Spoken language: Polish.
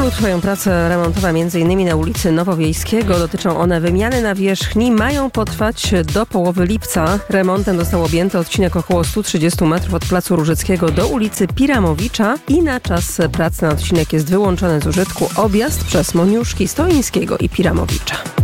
Polu trwają prace remontowe m.in. na ulicy Nowowiejskiego. Dotyczą one wymiany nawierzchni. Mają potrwać do połowy lipca. Remontem został objęty odcinek około 130 metrów od Placu Różyckiego do ulicy Piramowicza i na czas prac na odcinek jest wyłączony z użytku objazd przez Moniuszki, Stoińskiego i Piramowicza.